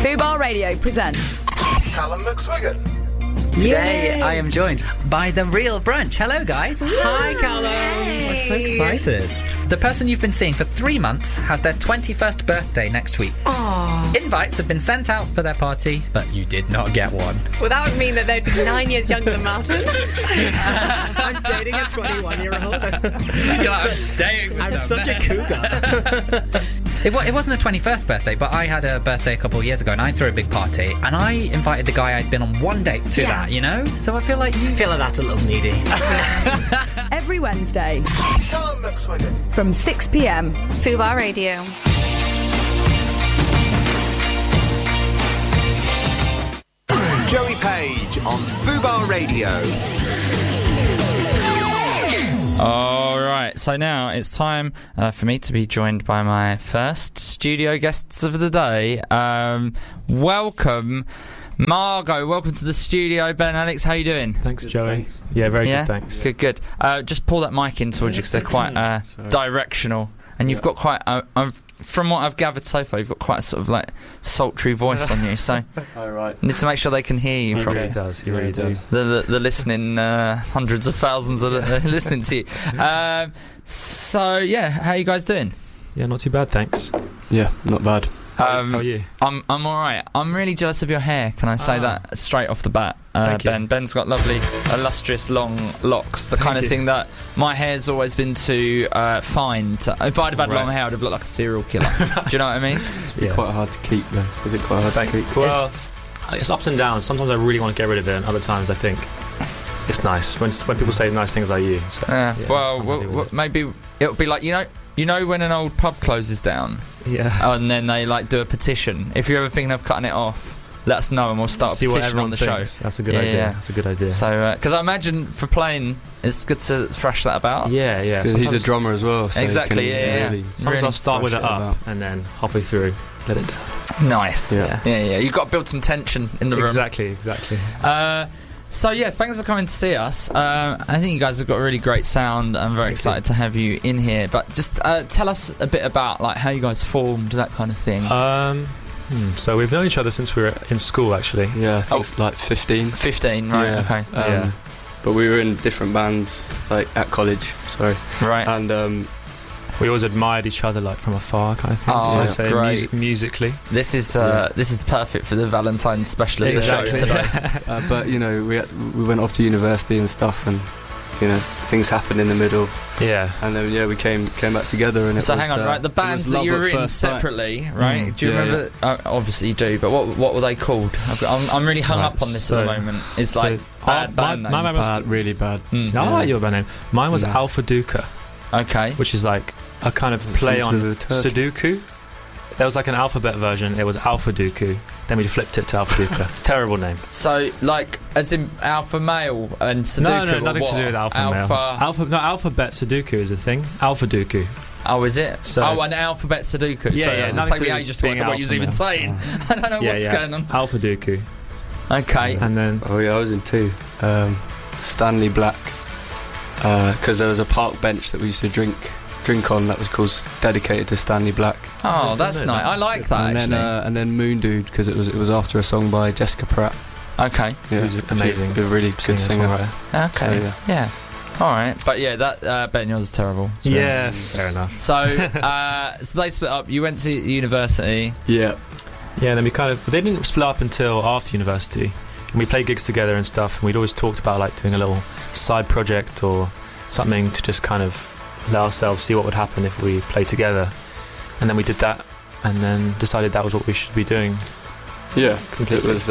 Fubar Radio presents Callum McSwiggan. Today I am joined by The Real Brunch. Hello guys. Hi Callum. We're so excited. The person you've been seeing for 3 months has their 21st birthday next week. Aww. Invites have been sent out for their party, but you did not get one. Well, that would mean that they'd be 9 years younger than Martin. I'm dating a 21-year-old. I'm staying with I'm them. such a cougar. It wasn't a 21st birthday, but I had a birthday a couple of years ago and I threw a big party and I invited the guy I'd been on one date to that, you know? So I feel like you... I feel like that's a little needy. Every Wednesday Callum McSwiggan. from 6 p.m. Fubar Radio. Joey Page on Fubar Radio. Alright, so now it's time for me to be joined by my first studio guests of the day. Welcome, Margot. Welcome to the studio. Ben, Alex, how you doing? Thanks, Joey. Yeah, very good, thanks. Good. Just pull that mic in towards you because they're quite directional. And you've got quite, from what I've gathered so far, you've got quite a sort of like sultry voice on you. So Alright. need to make sure they can hear you He properly. really does, he really does. The listening, hundreds of thousands of listening to you. So yeah, how you guys doing? Yeah, not too bad, thanks. Yeah, not bad. How are you? I'm alright. I'm really jealous of your hair. Can I say that straight off the bat? Thank you. Ben. Ben's got lovely, illustrious long locks. The kind of thing that my hair's always been too fine. If I'd have had long hair, I'd have looked like a serial killer. Do you know what I mean? It's quite hard to keep though. Was it quite hard to keep? Well, it's ups and downs. Sometimes I really want to get rid of it, and other times I think it's nice when people say nice things like you. So, Well, maybe it'll be like you know when an old pub closes down, and then they like do a petition. If you're ever thinking of cutting it off, let us know and we'll start a petition on the show. That's a good idea. Yeah. That's a good idea. So, because I imagine for playing, it's good to thrash that about. Yeah. He's a drummer as well. So Exactly, he can really Sometimes I'll start with it thrash it up, and then halfway through, let it down. Nice. Yeah. You've got to build some tension in the room. Exactly. So yeah, thanks for coming to see us. I think you guys have got a really great sound. I'm very excited to have you in here. But just tell us a bit about like how you guys formed, that kind of thing. So we've known each other since we were in school, actually. Yeah, I think it's like 15. 15, right? Yeah. Okay. But we were in different bands, like at college. Sorry. Right. And we always admired each other, like from afar, kind of thing. Oh, I say great. Musically. This is perfect for the Valentine's special of the show today. but we went off to university and stuff, and things happened in the middle. Yeah. And then we came back together, and so hang on, right? The bands that you were in separately, right? Do you remember? Obviously you do, but what were they called? I'm really hung up on this at the moment. It's like bad band names. My name was bad, really bad. No, I like your band name. Mine was Alpha Duca. Okay. Which is like a kind of play on Sudoku. There was like an alphabet version. It was Alpha Duku. Then we flipped it to Alpha Duca. It's a terrible name. So, like, as in alpha male and Sudoku? No, nothing to do with alpha male. Alphabet Sudoku is a thing. Alpha Duku. Oh, is it? So, an alphabet Sudoku. Yeah, nothing to do with just what you was even saying. I don't know what's going on. Alpha Duku. Okay. And then... Oh, yeah, I was in 2. Stanley Black. Because there was a park bench that we used to drink on that was dedicated to Stanley Black. Oh, that's nice. I like that, actually. And then Moon Dude, because it was after a song by Jessica Pratt. Okay. Yeah, who's amazing. A really good singer. Okay. So, yeah. All right. But yeah, that bet yours is terrible. Yeah, fair enough. So, so they split up. You went to university. Yeah. Yeah, and then they didn't split up until after university. And we played gigs together and stuff, and we'd always talked about like doing a little side project or something to just kind of let ourselves see what would happen if we played together. And then we did that, and then decided that was what we should be doing. Yeah, completely. It was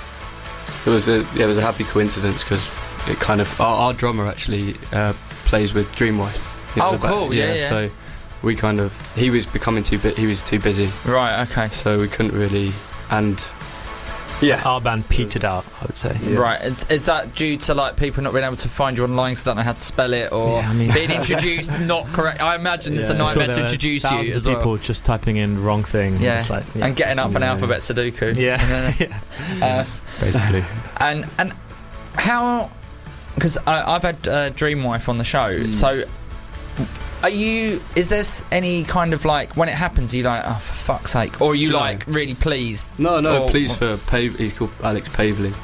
a happy coincidence because it kind of our drummer actually plays with Dreamwife. Oh, cool! Yeah. So we kind of he was too busy. Right. Okay. So we couldn't really our band petered out, I would say. Yeah. Right. Is that due to like people not being able to find you online because they don't know how to spell it, or being introduced not correct? I imagine it's a nightmare to introduce you as well. People just typing in wrong thing. And getting up an alphabet Sudoku. Basically. And how? Because I've had Dreamwife on the show, so Is there any kind of like when it happens, are you like, oh for fuck's sake, or are you like really pleased? No, pleased for he's called Alex Pavley.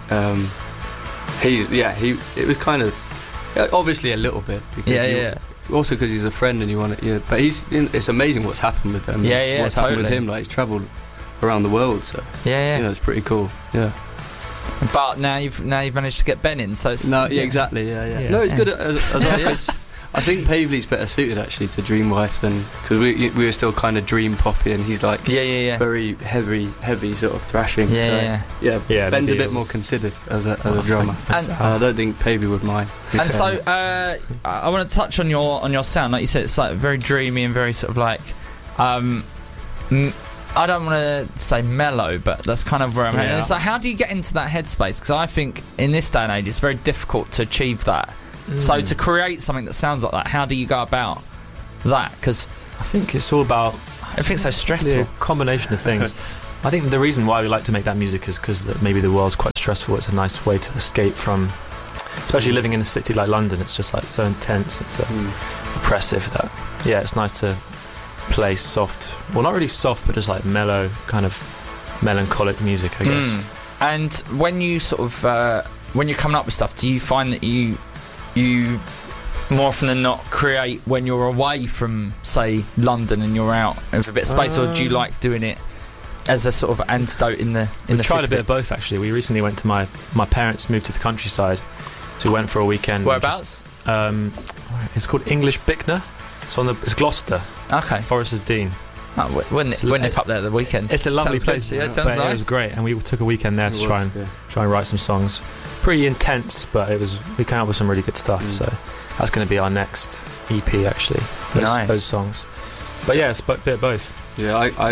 It was kind of obviously a little bit because also because he's a friend and you want it, but it's amazing what's happened with them. What's happened with him, like he's travelled around the world, so it's pretty cool. But now you've managed to get Ben in, so it's, exactly. No, it's good as I think Pavley's better suited actually to Dream Wife than because we were still kind of dream poppy, and he's like very heavy sort of thrashing. Ben's a bit more considered as a drummer, and I don't think Pavley would mind. And so I want to touch on your sound, like you said, it's like very dreamy and very sort of like I don't want to say mellow, but that's kind of where I'm heading. So how do you get into that headspace? Because I think in this day and age it's very difficult to achieve that. So to create something that sounds like that, how do you go about that? Because I think it's all about everything's so stressful. A combination of things. I think the reason why we like to make that music is because maybe the world's quite stressful. It's a nice way to escape from, especially living in a city like London. It's just like so intense. It's so oppressive that it's nice to play soft. Well, not really soft, but just like mellow, kind of melancholic music, I guess. And when you sort of when you're coming up with stuff, do you find that you more often than not create when you're away from, say, London and you're out of a bit of space, or do you like doing it as a sort of antidote in the We've tried a bit of both, actually. We recently went to my parents moved to the countryside, so we went for a weekend. Whereabouts? It's called English Bicknor. It's Gloucester. Okay. Forest of Dean. Oh, wouldn't nip up there at the weekend? It's a lovely place. Yeah, it sounds nice. It was great, and we took a weekend there to try and write some songs. Pretty intense, but we came up with some really good stuff. So that's going to be our next EP, actually. Those songs. But it's a bit of both. Yeah,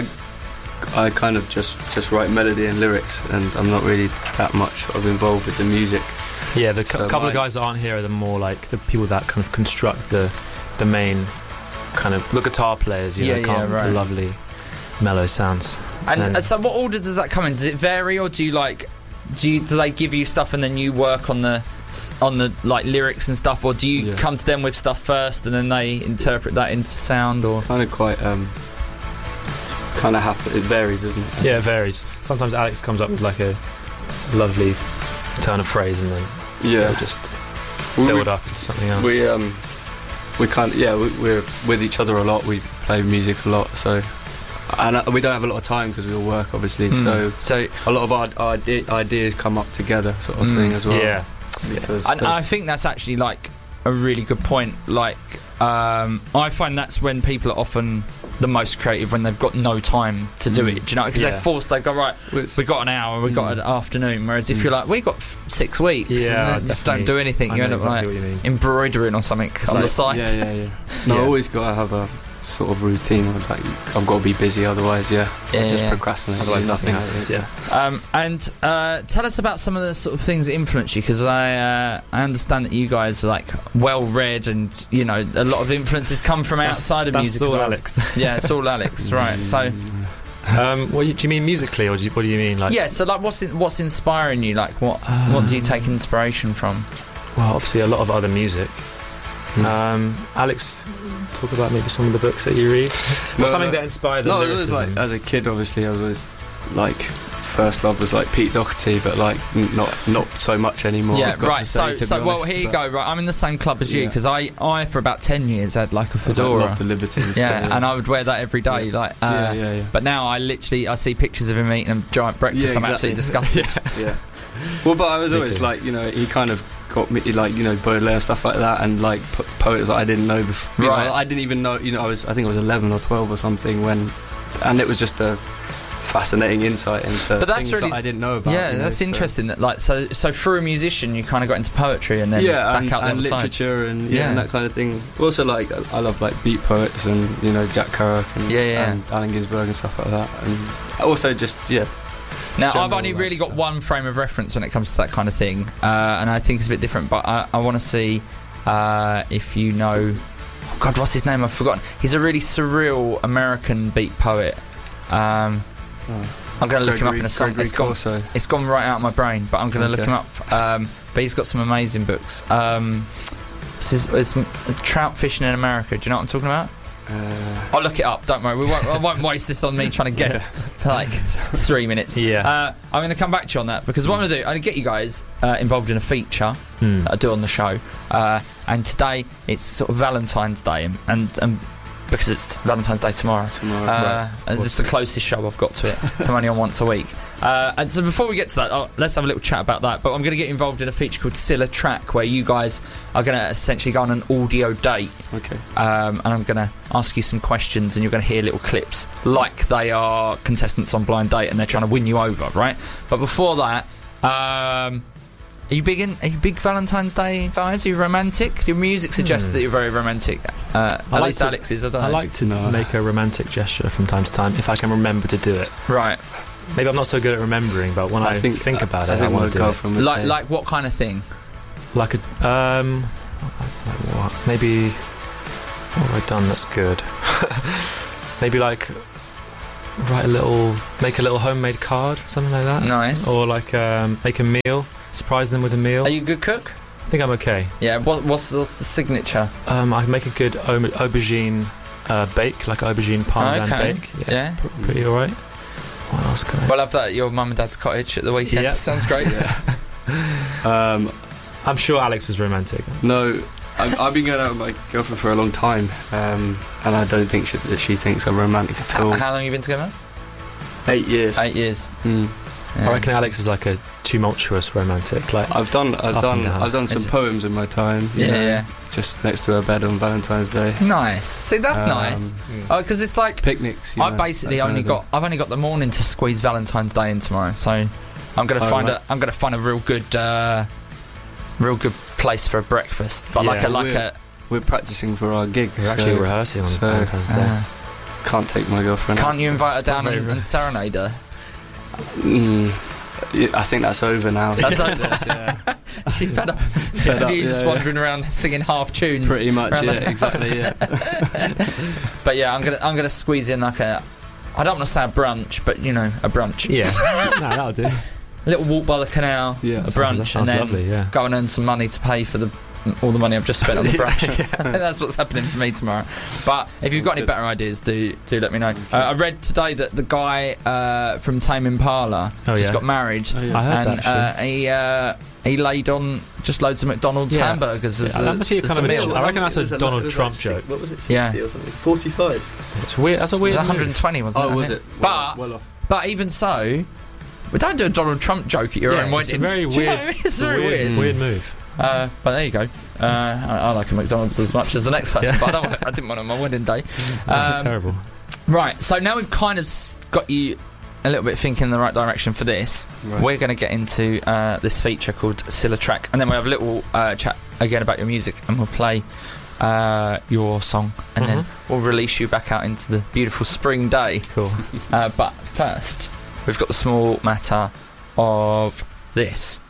I kind of just write melody and lyrics, and I'm not really that much involved with the music. Yeah, the couple of guys that aren't here are the more like the people that kind of construct the main kind of the guitar players, the lovely mellow sounds. And so what order does that come in? Does it vary, or do they give you stuff and then you work on the like lyrics and stuff, or do you come to them with stuff first and then they interpret that into sound? Or it's kind of quite kind of happen. It varies, isn't it? Yeah, it varies. Sometimes Alex comes up with like a lovely turn of phrase and then just build up into something else. We kind of we're with each other a lot. We play music a lot, so. And we don't have a lot of time because we all work, obviously. So a lot of our ideas come up together, sort of thing as well. Yeah. And I think that's actually like a really good point. Like, I find that's when people are often the most creative, when they've got no time to do it. Do you know? Because they're forced. They go, right, we've got an hour, we've got an afternoon. Whereas if you're like, we've got 6 weeks, and then just don't do anything. You end up like embroidering or something on the side. No, I always got to have a sort of routine. Like, I've got to be busy, otherwise, I just procrastinate. Otherwise, nothing happens. And tell us about some of the sort of things that influence you, because I understand that you guys are like well read, and a lot of influences come from outside of music. That's all as well. Alex. Yeah, it's all Alex, right? So, what do you mean musically, or what do you mean like? Yeah, so like, what's inspiring you? Like, what do you take inspiration from? Well, obviously a lot of other music. Alex, talk about maybe some of the books that you read. Something that inspired the lyricism. It was like, as a kid, obviously, I was always like, first love was like Pete Doherty, but like not so much anymore. Yeah, right. So well, here you go. Right, I'm in the same club as you, because I for about 10 years had like a fedora. I loved the Libertines. And I would wear that every day. Like, But now I see pictures of him eating a giant breakfast. I'm absolutely disgusted. Well, but I was always like, he kind of got me, like, Baudelaire and stuff like that, and like poets that I didn't know before. Right. I didn't even know. I think I was 11 or 12 or something and it was just a fascinating insight into things that I didn't know about. Yeah, that's interesting. That like so through a musician, you kind of got into poetry and then back out and literature and that kind of thing. Also, like, I love like beat poets and Jack Kerouac and Allen Ginsberg and stuff like that, and also just Now, I've only really got one frame of reference when it comes to that kind of thing, and I think it's a bit different, but I want to see if you know... Oh God, what's his name? I've forgotten. He's a really surreal American beat poet. I'm going to look him up in a song. It's gone right out of my brain, but I'm going to look him up. But he's got some amazing books. This is trout fishing in America. Do you know what I'm talking about? I'll look it up, don't worry. I won't waste this on me trying to guess for like 3 minutes. I'm going to come back to you on that, because what I'm going to do, I'm going to get you guys involved in a feature that I do on the show, and today it's sort of Valentine's Day, and because it's Valentine's Day tomorrow. And it's the closest show I've got to it. So I'm only on once a week. And so before we get to that, let's have a little chat about that. But I'm going to get involved in a feature called Sillatrack, where you guys are going to essentially go on an audio date. Okay. And I'm going to ask you some questions, and you're going to hear little clips like they are contestants on Blind Date, and they're trying to win you over, right? But before that, are you big Valentine's Day guys? Are you romantic? Your music suggests that you're very romantic. At least Alex is. I don't know. I like to make a romantic gesture from time to time if I can remember to do it. Right. Maybe I'm not so good at remembering, but when I think about it, I want to do it. Like what kind of thing? Like a like what? Maybe what have I done that's good? Maybe like make a little homemade card, something like that. Nice. Or like make a meal. Surprise them with a meal. Are you a good cook? I think I'm okay. Yeah. What's the signature? I can make a good aubergine bake, like aubergine parmesan bake. Yeah. Pretty alright. What else can I? Well, I love that at your mum and dad's cottage at the weekend. Yep. Sounds great. I'm sure Alex is romantic. No, I've been going out with my girlfriend for a long time, and I don't think that she thinks I'm romantic at all. How long have you been together? 8 years. 8 years. Mm. I reckon Alex is like a tumultuous romantic. Like I've done some poems in my time. Yeah. Just next to her bed on Valentine's Day. Nice. See, that's nice. Because it's like picnics. I've only got the morning to squeeze Valentine's Day in tomorrow. So I'm gonna find a real good place for a breakfast. But we're practicing for our gig. We're actually rehearsing on Valentine's Day. Can't take my girlfriend. Can't you invite her down and serenade her? I think that's over now. That's over. Yeah. She fed up. You just wandering around singing half tunes. Pretty much, exactly. Yeah. But yeah, I'm gonna squeeze in like I don't want to say a brunch, but you know, a brunch. Yeah, no, that'll do. A little walk by the canal, a brunch, and then lovely, go and earn some money to pay for all the money I've just spent on the brunch. I think that's what's happening for me tomorrow. But if you've got any better ideas, do let me know. I read today that the guy from Tame Impala just got married. I heard that. He laid on just loads of McDonald's hamburgers as that must be a kind of a meal. I reckon that's a Donald Trump joke. What was it, 60 or something? 45? It's weird. That's a weird. It was 120, wasn't it? Oh, was it? Well off. But even so, we don't do a Donald Trump joke at your own wedding. It's very weird. You know what I mean? It's very weird. Weird move. But there you go. I like a McDonald's as much as the next person, but I didn't want it on my wedding day. Terrible. Right, so now we've kind of got you a little bit thinking in the right direction for this. Right. We're going to get into this feature called Sillatrack, and then we'll have a little chat again about your music, and we'll play your song, and then we'll release you back out into the beautiful spring day. Cool. But first, we've got the small matter of this.